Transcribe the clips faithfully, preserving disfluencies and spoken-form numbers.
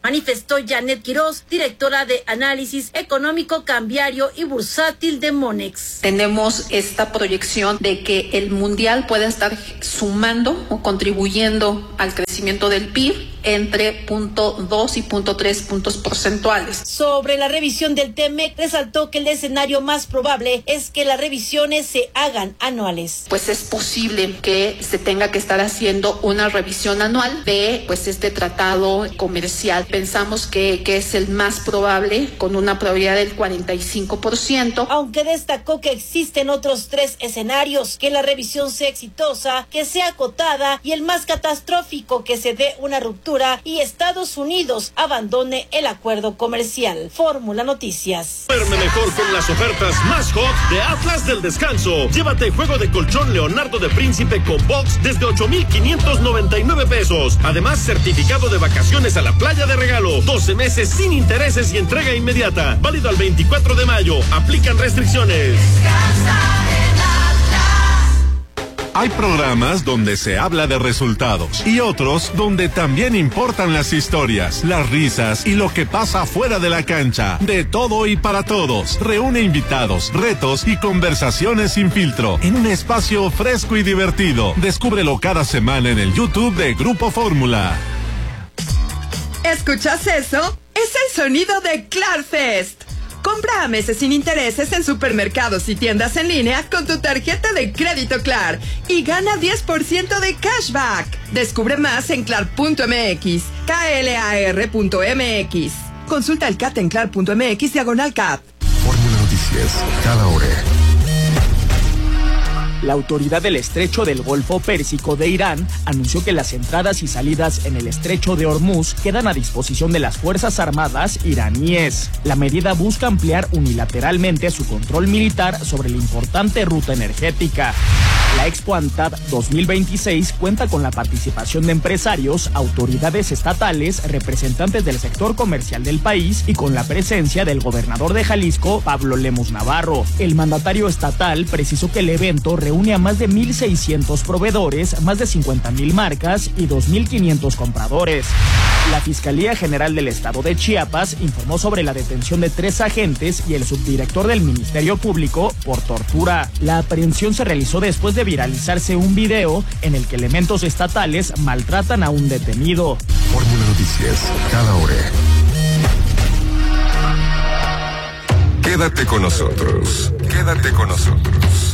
manifestó Janet Quiroz, directora de Análisis Económico, Cambiario y Bursátil de Monex. Tenemos esta proyección de que el mundial pueda estar sumando o contribuyendo al crecimiento del P I B entre punto dos y punto tres puntos porcentuales. Sobre la revisión del TEMEC, resaltó que el escenario más probable es que las revisiones se hagan anuales. Pues es posible que se tenga que estar haciendo una revisión anual de pues este tratado comercial. Pensamos que, que es el más probable, con una probabilidad del cuarenta y cinco por ciento. Aunque destacó que existen otros tres escenarios: que la revisión sea exitosa, que sea acotada y el más catastrófico, que se dé una ruptura y Estados Unidos abandone el acuerdo comercial. Fórmula Noticias. Duerme mejor con las ofertas más hot de Atlas del Descanso. Llévate juego de colchón Leonardo de Príncipe con box desde ocho mil quinientos noventa y nueve pesos. Además, certificado de vacaciones a la playa de regalo. doce meses sin intereses y entrega inmediata. Válido al veinticuatro de mayo. Aplican restricciones. Descansa en Atlas. Hay programas donde se habla de resultados y otros donde también importan las historias, las risas y lo que pasa fuera de la cancha. De todo y para todos. Reúne invitados, retos y conversaciones sin filtro en un espacio fresco y divertido. Descúbrelo cada semana en el YouTube de Grupo Fórmula. ¿Escuchas eso? Es el sonido de Clarfest. Compra a meses sin intereses en supermercados y tiendas en línea con tu tarjeta de crédito Clar y gana diez por ciento de cashback. Descubre más en clar punto m x, k l a r punto m x. Consulta el C A T en clar punto m x diagonal C A T. Fórmula Noticias, cada hora. La autoridad del Estrecho del Golfo Pérsico de Irán anunció que las entradas y salidas en el Estrecho de Hormuz quedan a disposición de las Fuerzas Armadas iraníes. La medida busca ampliar unilateralmente su control militar sobre la importante ruta energética. La Expo ANTAD dos mil veintiséis cuenta con la participación de empresarios, autoridades estatales, representantes del sector comercial del país y con la presencia del gobernador de Jalisco, Pablo Lemus Navarro. El mandatario estatal precisó que el evento reúne a más de mil seiscientos proveedores, más de cincuenta mil marcas y dos mil quinientos compradores. La Fiscalía General del Estado de Chiapas informó sobre la detención de tres agentes y el subdirector del Ministerio Público por tortura. La aprehensión se realizó después de viralizarse un video en el que elementos estatales maltratan a un detenido. Fórmula Noticias, cada hora. Quédate con nosotros. Quédate con nosotros.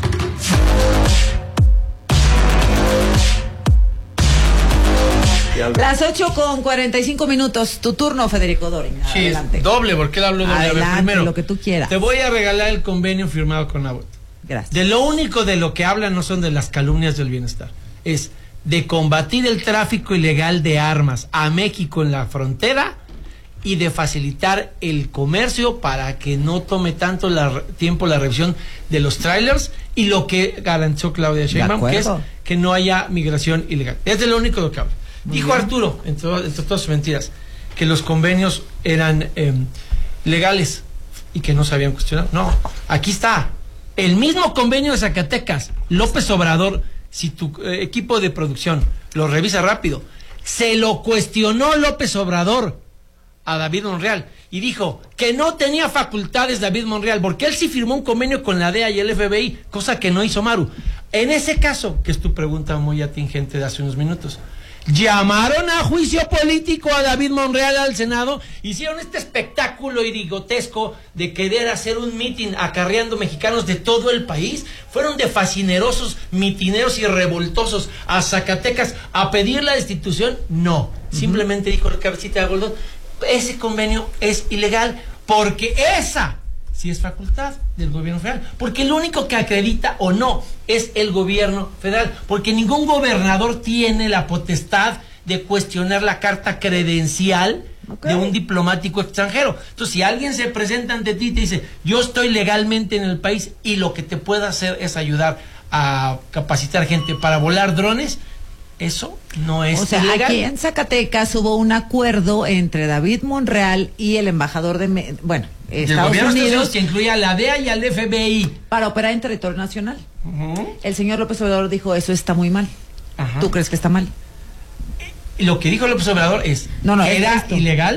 Las ocho con cuarenta y cinco minutos. Tu turno, Federico Dorin. Sí, adelante. Doble, porque él habló doble. Adelante, a ver, primero, lo que tú quieras. Te voy a regalar el convenio firmado con Abbott. Gracias. De lo único de lo que hablan no son de las calumnias del bienestar. Es de combatir el tráfico ilegal de armas a México en la frontera y de facilitar el comercio para que no tome tanto la, tiempo la revisión de los trailers y lo que garantizó Claudia Sheinbaum, que es que no haya migración ilegal. Es de lo único de lo que habla. Muy Dijo bien. Arturo, entre, entre todas sus mentiras, que los convenios eran eh, legales y que no se habían cuestionado. No, aquí está. El mismo convenio de Zacatecas, López Obrador, si tu eh, equipo de producción lo revisa rápido, se lo cuestionó López Obrador a David Monreal y dijo que no tenía facultades David Monreal porque él sí firmó un convenio con la D E A y el F B I, cosa que no hizo Maru. En ese caso, que es tu pregunta muy atingente de hace unos minutos, llamaron a juicio político a David Monreal al Senado, hicieron este espectáculo irigotesco de querer hacer un mitin acarreando mexicanos de todo el país, fueron de fascinerosos, mitineros y revoltosos a Zacatecas a pedir la destitución. No, uh-huh. Simplemente dijo el cabecita de algodón, ese convenio es ilegal porque esa sí es facultad del gobierno federal, porque lo único que acredita o no es el gobierno federal, porque ningún gobernador tiene la potestad de cuestionar la carta credencial okay. de un diplomático extranjero. Entonces, si alguien se presenta ante ti y te dice, yo estoy legalmente en el país y lo que te puedo hacer es ayudar a capacitar gente para volar drones, eso no es o sea, ilegal. Aquí en Zacatecas hubo un acuerdo entre David Monreal y el embajador de, bueno, Estados Unidos, Unidos, que incluía a la D E A y al F B I para operar en territorio nacional. Uh-huh. El señor López Obrador dijo, eso está muy mal. Ajá. ¿Tú crees que está mal? Lo que dijo López Obrador es no, no, que es era esto. ilegal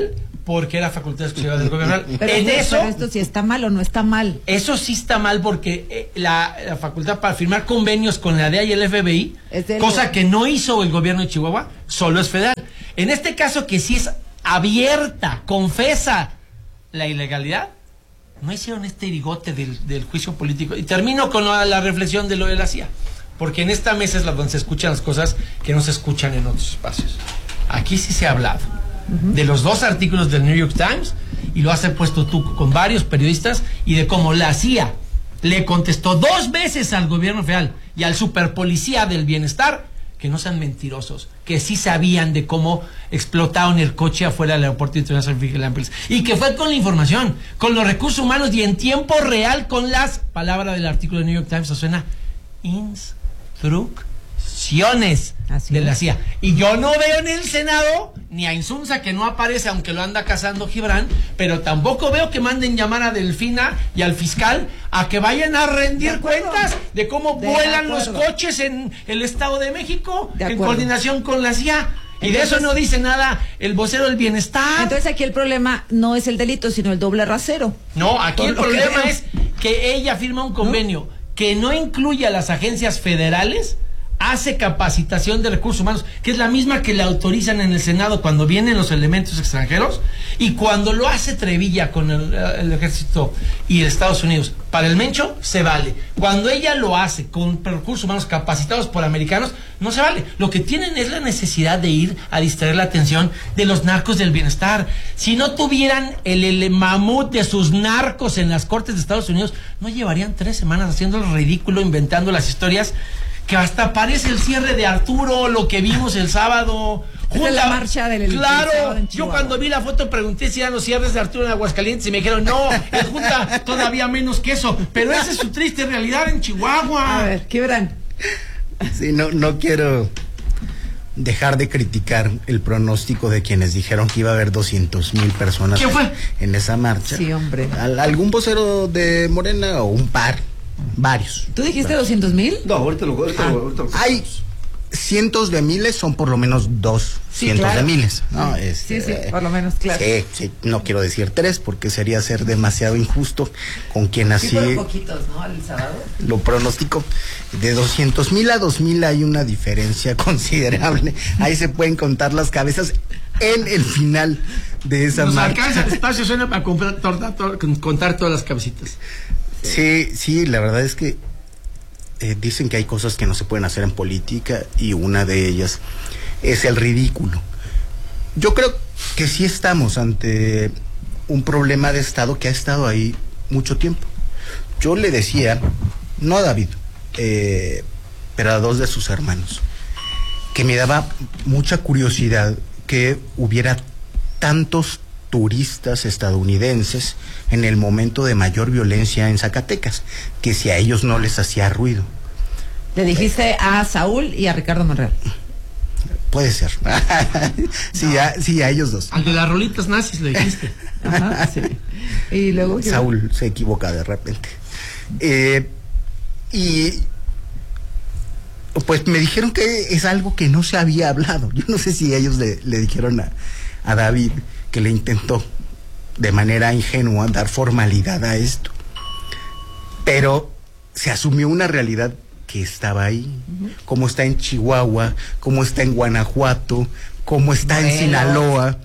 porque era facultad exclusiva del gobierno. Pero, en esto, eso, pero esto sí está mal o no está mal. Eso sí está mal porque eh, la, la facultad para firmar convenios con la D E A y el F B I, cosa lo... que no hizo el gobierno de Chihuahua, solo es federal. En este caso que sí es abierta, confesa la ilegalidad, no hicieron este irigote del, del juicio político. Y termino con la, la reflexión de lo de la C I A, porque en esta mesa es la donde se escuchan las cosas que no se escuchan en otros espacios. Aquí sí se ha hablado uh-huh. de los dos artículos del New York Times, y lo has puesto tú con varios periodistas, y de cómo la C I A le contestó dos veces al gobierno federal y al superpolicía del bienestar que no sean mentirosos, que sí sabían de cómo explotaron el coche afuera del aeropuerto internacional Felipe Ángeles, y que fue con la información, con los recursos humanos y en tiempo real con las palabras del artículo del New York Times. Suena instrucciones de la C I A. Y yo no veo en el Senado ni a Insunza, que no aparece, aunque lo anda cazando Gibran, pero tampoco veo que manden llamar a Delfina y al fiscal a que vayan a rendir de cuentas de cómo de vuelan acuerdo. los coches en el Estado de México, de en coordinación con la C I A. Y entonces, de eso no dice nada el vocero del bienestar. Entonces aquí el problema no es el delito, sino el doble rasero. No, aquí el problema es que ella firma un convenio ¿no? que no incluye a las agencias federales, hace capacitación de recursos humanos, que es la misma que le autorizan en el Senado cuando vienen los elementos extranjeros, y cuando lo hace Trevilla con el, el ejército y Estados Unidos para el Mencho, se vale. Cuando ella lo hace con recursos humanos capacitados por americanos, no se vale. Lo que tienen es la necesidad de ir a distraer la atención de los narcos del bienestar. Si no tuvieran el, el mamut de sus narcos en las cortes de Estados Unidos, no llevarían tres semanas haciendo el ridículo, inventando las historias que hasta parece el cierre de Arturo, lo que vimos el sábado. Junta, la marcha del Claro, del yo cuando vi la foto pregunté si eran los cierres de Arturo en Aguascalientes y me dijeron, no, el Junta todavía menos que eso, pero esa es su triste realidad en Chihuahua. A ver, Gibran. Sí, no, no quiero dejar de criticar el pronóstico de quienes dijeron que iba a haber doscientos mil personas ¿Quién fue? en esa marcha. Sí, hombre. ¿Al, ¿Algún vocero de Morena o un par? Varios. ¿Tú dijiste doscientos mil? No, ahorita lo ahorita ah, lo, ahorita lo hay cientos de miles, son por lo menos dos sí, cientos claro. de miles. ¿no? Sí, este, sí, sí, por lo menos, claro. Sí, sí, no quiero decir tres porque sería ser demasiado injusto con quien así. Sí, fueron poquitos, ¿no? El sábado. Lo pronostico. De doscientos mil a dos mil hay una diferencia considerable. Ahí se pueden contar las cabezas en el final de esa Nos marcha. alcanza el espacio, suena para comprar, torta, torta, contar todas las cabecitas. Sí, sí, la verdad es que eh, dicen que hay cosas que no se pueden hacer en política y una de ellas es el ridículo. Yo creo que sí estamos ante un problema de Estado que ha estado ahí mucho tiempo. Yo le decía, no a David, eh, pero a dos de sus hermanos, que me daba mucha curiosidad que hubiera tantos turistas estadounidenses en el momento de mayor violencia en Zacatecas, que si a ellos no les hacía ruido. Le dijiste a Saúl y a Ricardo Monreal. Puede ser. sí, no. a, sí, a ellos dos. Al de las rolitas nazis le dijiste. Ajá, sí. Y luego Saúl se equivoca de repente. Eh, y pues me dijeron que es algo que no se había hablado. Yo no sé si ellos le, le dijeron a, a David que le intentó de manera ingenua dar formalidad a esto, pero se asumió una realidad que estaba ahí, uh-huh. como está en Chihuahua, como está en Guanajuato, como está bueno. en Sinaloa.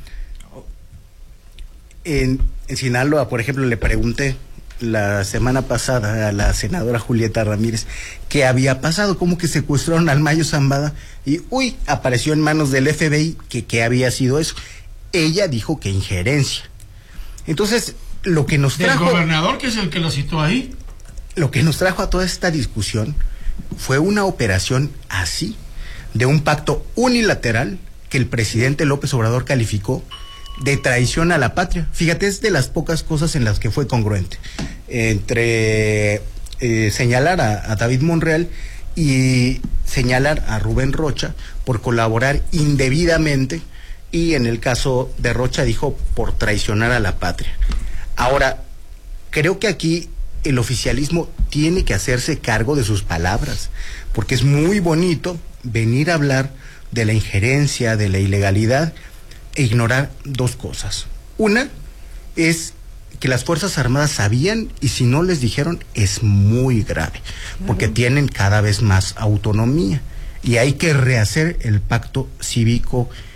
En, en Sinaloa, por ejemplo, le pregunté la semana pasada a la senadora Julieta Ramírez qué había pasado, cómo que secuestraron al Mayo Zambada y uy, apareció en manos del F B I que qué había sido eso. Ella dijo que injerencia. Entonces, lo que nos trajo... ¿Del gobernador, que es el que lo citó ahí? Lo que nos trajo a toda esta discusión fue una operación así, de un pacto unilateral que el presidente López Obrador calificó de traición a la patria. Fíjate, es de las pocas cosas en las que fue congruente. Entre eh, señalar a, a David Monreal y señalar a Rubén Rocha por colaborar indebidamente, y en el caso de Rocha dijo por traicionar a la patria. Ahora, creo que aquí el oficialismo tiene que hacerse cargo de sus palabras, porque es muy bonito venir a hablar de la injerencia, de la ilegalidad, e ignorar dos cosas. Una es que las Fuerzas Armadas sabían, y si no les dijeron es muy grave, porque tienen cada vez más autonomía y hay que rehacer el pacto cívico